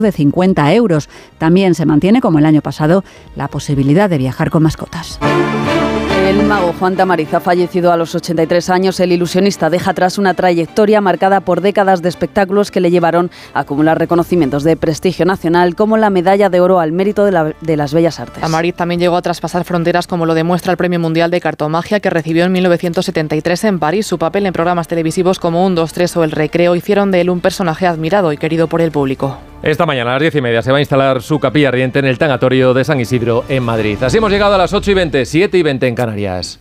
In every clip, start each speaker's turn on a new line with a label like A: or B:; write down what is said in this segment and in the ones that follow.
A: de 50 euros. También se mantiene, como el año pasado, la posibilidad de viajar con mascotas. El mago Juan Tamariz ha fallecido a los 83 años. El ilusionista deja atrás una trayectoria marcada por décadas de espectáculos que le llevaron a acumular reconocimientos de prestigio nacional, como la Medalla de Oro al Mérito de las Bellas Artes.
B: Tamariz también llegó a traspasar fronteras, como lo demuestra el Premio Mundial de Cartomagia que recibió en 1973 en París. Su papel en programas televisivos como 1, 2, 3 o El Recreo hicieron de él un personaje admirado y querido por el público.
C: Esta mañana a las 10:30 se va a instalar su capilla ardiente en el tanatorio de San Isidro, en Madrid. Así hemos llegado a las 8:20, 7:20 en Canarias.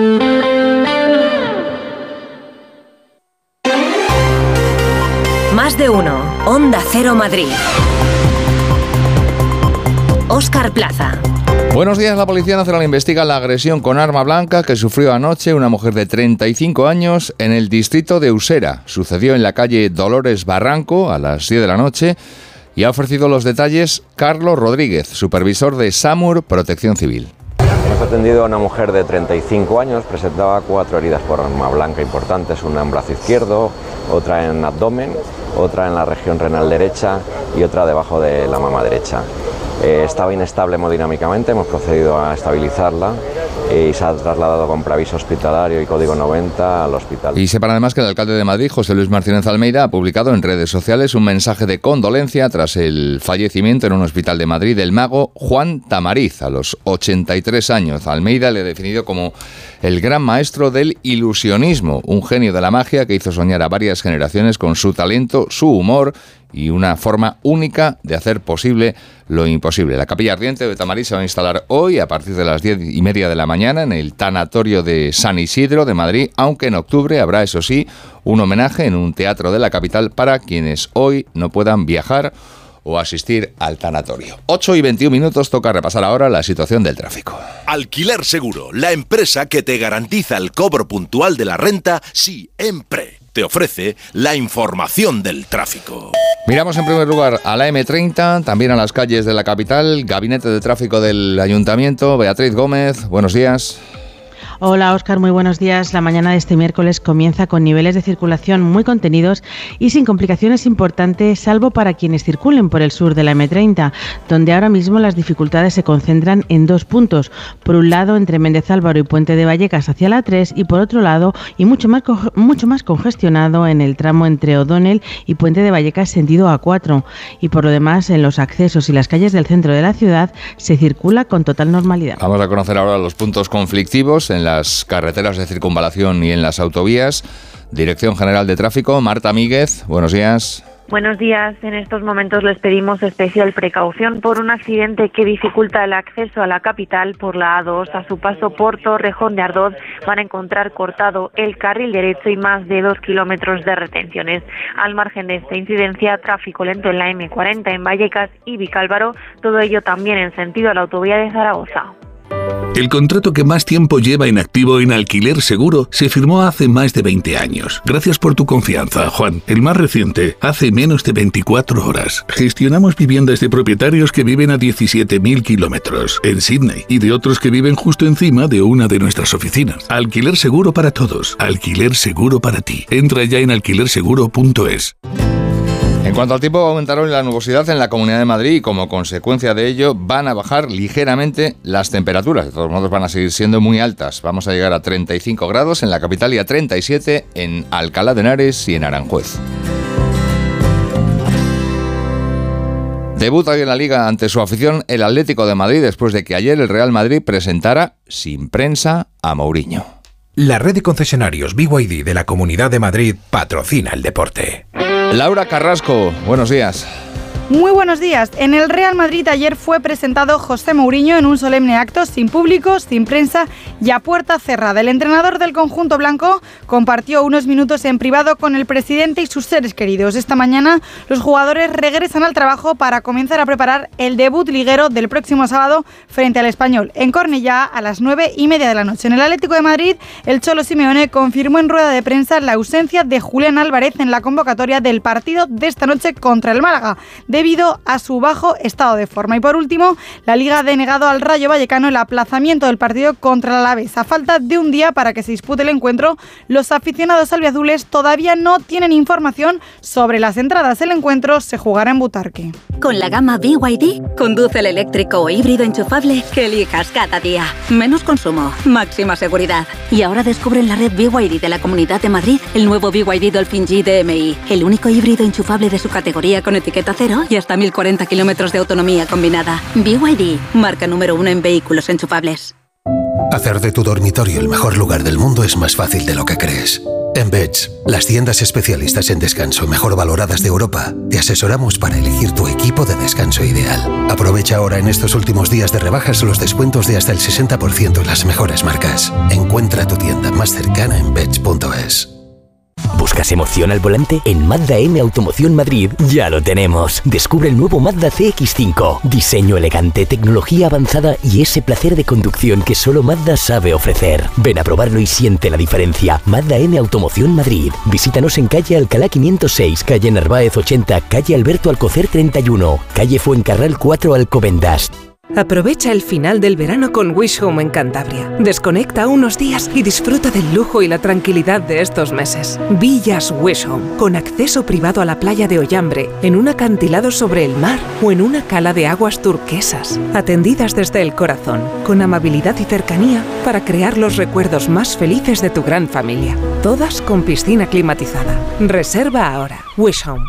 D: Más de uno. Onda Cero Madrid. Óscar Plaza.
E: Buenos días. La Policía Nacional investiga la agresión con arma blanca que sufrió anoche una mujer de 35 años en el distrito de Usera. Sucedió en la calle Dolores Barranco a las 10 de la noche y ha ofrecido los detalles Carlos Rodríguez, supervisor de SAMUR Protección Civil.
F: Hemos atendido a una mujer de 35 años, presentaba 4 heridas por arma blanca importantes, una en brazo izquierdo, otra en abdomen, otra en la región renal derecha y otra debajo de la mama derecha. Estaba inestable hemodinámicamente, hemos procedido a estabilizarla y se ha trasladado con preaviso hospitalario y código 90 al hospital.
E: Y sepan además que el alcalde de Madrid, José Luis Martínez Almeida, ha publicado en redes sociales un mensaje de condolencia tras el fallecimiento en un hospital de Madrid del mago Juan Tamariz, a los 83 años. Almeida le ha definido como el gran maestro del ilusionismo, un genio de la magia que hizo soñar a varias generaciones con su talento, su humor y una forma única de hacer posible lo imposible. La capilla ardiente de Tamariz se va a instalar hoy a partir de las 10:30 de la mañana en el tanatorio de San Isidro de Madrid, aunque en octubre habrá, eso sí, un homenaje en un teatro de la capital para quienes hoy no puedan viajar o asistir al tanatorio. 8:21, toca repasar ahora la situación del tráfico.
G: Alquiler Seguro, la empresa que te garantiza el cobro puntual de la renta siempre. Te ofrece la información del tráfico.
E: Miramos en primer lugar a la M30, también a las calles de la capital. Gabinete de Tráfico del Ayuntamiento, Beatriz Gómez, buenos días.
H: Hola Óscar, muy buenos días. La mañana de este miércoles comienza con niveles de circulación muy contenidos y sin complicaciones importantes, salvo para quienes circulen por el sur de la M30, donde ahora mismo las dificultades se concentran en 2 puntos. Por un lado, entre Méndez Álvaro y Puente de Vallecas hacia la 3, y por otro lado, y mucho más congestionado en el tramo entre O'Donnell y Puente de Vallecas sentido A4. Y por lo demás, en los accesos y las calles del centro de la ciudad se circula con total normalidad.
E: Vamos a conocer ahora los puntos conflictivos en las carreteras de circunvalación y en las autovías. Dirección General de Tráfico, Marta Míguez, buenos días.
I: Buenos días. En estos momentos les pedimos especial precaución por un accidente que dificulta el acceso a la capital por la A2. A su paso por Torrejón de Ardoz van a encontrar cortado el carril derecho y más de 2 kilómetros de retenciones. Al margen de esta incidencia, tráfico lento en la M40 en Vallecas y Vicálvaro, todo ello también en sentido a la autovía de Zaragoza.
J: El contrato que más tiempo lleva en activo en Alquiler Seguro se firmó hace más de 20 años. Gracias por tu confianza, Juan. El más reciente, hace menos de 24 horas. Gestionamos viviendas de propietarios que viven a 17.000 kilómetros en Sydney y de otros que viven justo encima de una de nuestras oficinas. Alquiler Seguro para todos. Alquiler Seguro para ti. Entra ya en alquilerseguro.es.
E: En cuanto al tiempo, va a aumentar hoy la nubosidad en la Comunidad de Madrid y como consecuencia de ello van a bajar ligeramente las temperaturas. De todos modos van a seguir siendo muy altas. Vamos a llegar a 35 grados en la capital y a 37 en Alcalá de Henares y en Aranjuez. Debuta hoy en la Liga ante su afición el Atlético de Madrid después de que ayer el Real Madrid presentara sin prensa a Mourinho.
K: La red de concesionarios BYD de la Comunidad de Madrid patrocina el deporte.
E: Laura Carrasco, buenos días.
L: Muy buenos días. En el Real Madrid ayer fue presentado José Mourinho en un solemne acto sin público, sin prensa y a puerta cerrada. El entrenador del conjunto blanco compartió unos minutos en privado con el presidente y sus seres queridos. Esta mañana los jugadores regresan al trabajo para comenzar a preparar el debut liguero del próximo sábado frente al Español en Cornellá a las 9:30 de la noche. En el Atlético de Madrid, el Cholo Simeone confirmó en rueda de prensa la ausencia de Julián Álvarez en la convocatoria del partido de esta noche contra el Málaga. debido a su bajo estado de forma. Y por último, la Liga ha denegado al Rayo Vallecano el aplazamiento del partido contra el Alavés. A falta de un día para que se dispute el encuentro, los aficionados albiazules todavía no tienen información sobre las entradas. El encuentro se jugará en Butarque.
M: Con la gama BYD, conduce el eléctrico o híbrido enchufable que elijas cada día. Menos consumo, máxima seguridad. Y ahora descubre en la red BYD de la Comunidad de Madrid el nuevo BYD Dolphin G DMI, el único híbrido enchufable de su categoría con etiqueta cero y hasta 1040 kilómetros de autonomía combinada. BYD, marca número 1 en vehículos enchufables.
K: Hacer de tu dormitorio el mejor lugar del mundo es más fácil de lo que crees. En Beds, las tiendas especialistas en descanso mejor valoradas de Europa, te asesoramos para elegir tu equipo de descanso ideal. Aprovecha ahora en estos últimos días de rebajas los descuentos de hasta el 60% en las mejores marcas. Encuentra tu tienda más cercana en beds.es.
N: ¿Buscas emoción al volante? En Mazda M Automoción Madrid ya lo tenemos. Descubre el nuevo Mazda CX-5. Diseño elegante, tecnología avanzada y ese placer de conducción que solo Mazda sabe ofrecer. Ven a probarlo y siente la diferencia. Mazda M Automoción Madrid. Visítanos en calle Alcalá 506, calle Narváez 80, calle Alberto Alcocer 31, calle Fuencarral 4 Alcobendas.
O: Aprovecha el final del verano con Wish Home en Cantabria. Desconecta unos días y disfruta del lujo y la tranquilidad de estos meses. Villas Wish Home, con acceso privado a la playa de Ollambre, en un acantilado sobre el mar o en una cala de aguas turquesas. Atendidas desde el corazón, con amabilidad y cercanía para crear los recuerdos más felices de tu gran familia. Todas con piscina climatizada. Reserva ahora. Wish Home,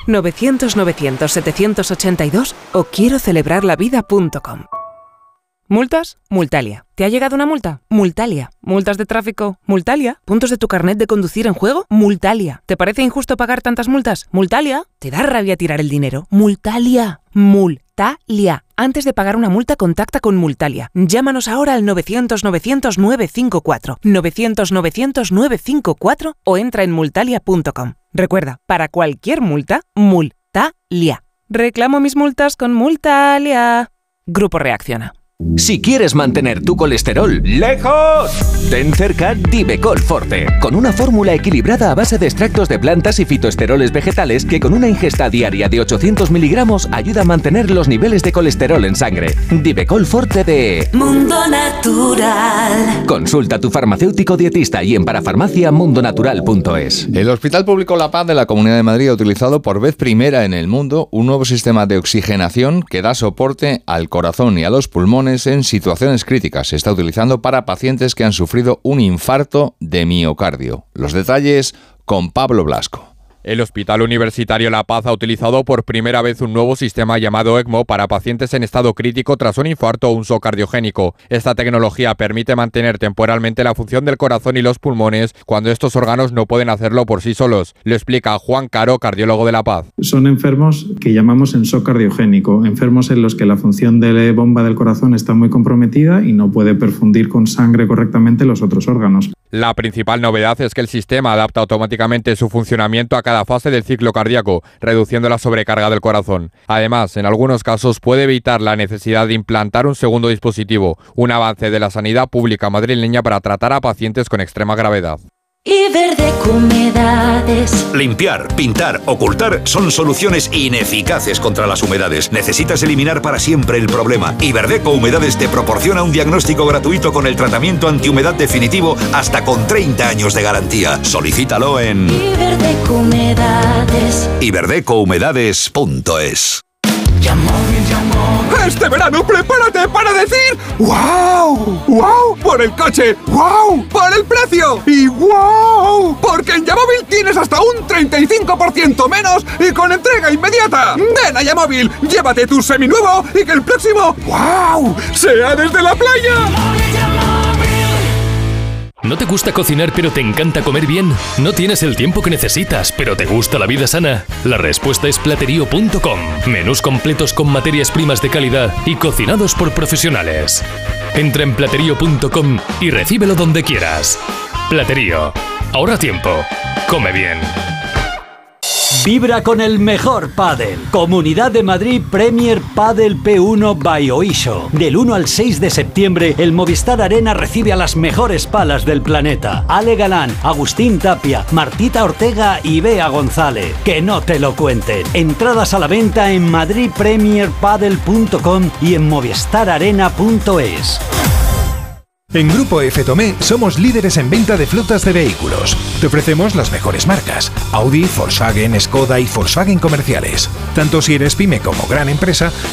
O: 900-900-782 o quiero celebrarlavida.com. ¿Multas? Multalia. ¿Te ha llegado una multa? Multalia. ¿Multas de tráfico? Multalia. ¿Puntos de tu carnet de conducir en juego? Multalia. ¿Te parece injusto pagar tantas multas? Multalia. ¿Te da rabia tirar el dinero? Multalia. Multalia. Antes de pagar una multa, contacta con Multalia. Llámanos ahora al 900-900-954. 900-900-954 o entra en multalia.com. Recuerda, para cualquier multa, Multalia. Reclamo mis multas con Multalia. Grupo Reacciona.
P: Si quieres mantener tu colesterol lejos, ten cerca Divecol Forte, con una fórmula equilibrada a base de extractos de plantas y fitoesteroles vegetales que con una ingesta diaria de 800 miligramos ayuda a mantener los niveles de colesterol en sangre. Divecol Forte de
D: Mundo Natural.
P: Consulta a tu farmacéutico dietista y en parafarmaciamundonatural.es.
E: El Hospital Público La Paz de la Comunidad de Madrid ha utilizado por vez primera en el mundo un nuevo sistema de oxigenación que da soporte al corazón y a los pulmones en situaciones críticas. Se está utilizando para pacientes que han sufrido un infarto de miocardio. Los detalles con Pablo Blasco.
Q: El Hospital Universitario La Paz ha utilizado por primera vez un nuevo sistema llamado ECMO para pacientes en estado crítico tras un infarto o un shock cardiogénico. Esta tecnología permite mantener temporalmente la función del corazón y los pulmones cuando estos órganos no pueden hacerlo por sí solos. Lo explica Juan Caro, cardiólogo de La Paz.
R: Son enfermos que llamamos en shock cardiogénico, enfermos en los que la función de la bomba del corazón está muy comprometida y no puede perfundir con sangre correctamente los otros órganos.
Q: La principal novedad es que el sistema adapta automáticamente su funcionamiento a cada fase del ciclo cardíaco, reduciendo la sobrecarga del corazón. Además, en algunos casos puede evitar la necesidad de implantar un segundo dispositivo, un avance de la sanidad pública madrileña para tratar a pacientes con extrema gravedad.
D: Iberdeco Humedades.
S: Limpiar, pintar, ocultar son soluciones ineficaces contra las humedades. Necesitas eliminar para siempre el problema. Iberdeco Humedades te proporciona un diagnóstico gratuito con el tratamiento antihumedad definitivo hasta con 30 años de garantía. Solicítalo en
D: Iberdeco Humedades.
S: iberdecouhumedades.es.
T: Este verano prepárate para decir ¡wow! ¡Wow! Por el coche, ¡wow! Por el precio y ¡wow! Porque en Yamóvil tienes hasta un 35% menos y con entrega inmediata. Ven a Yamóvil, llévate tu seminuevo y que el próximo ¡wow! sea desde la playa.
U: ¿No te gusta cocinar pero te encanta comer bien? ¿No tienes el tiempo que necesitas pero te gusta la vida sana? La respuesta es Platerío.com. Menús completos con materias primas de calidad y cocinados por profesionales. Entra en Platerío.com y recíbelo donde quieras. Platerío. Ahorra tiempo. Come bien.
A: Vibra con el mejor pádel. Comunidad de Madrid Premier Padel P1 by Oisho. Del 1 al 6 de septiembre, el Movistar Arena recibe a las mejores palas del planeta. Ale Galán, Agustín Tapia, Martita Ortega y Bea González. Que no te lo cuenten. Entradas a la venta en madridpremierpadel.com y en movistararena.es.
V: En Grupo F. Tomé somos líderes en venta de flotas de vehículos. Te ofrecemos las mejores marcas: Audi, Volkswagen, Skoda y Volkswagen comerciales. Tanto si eres pyme como gran empresa,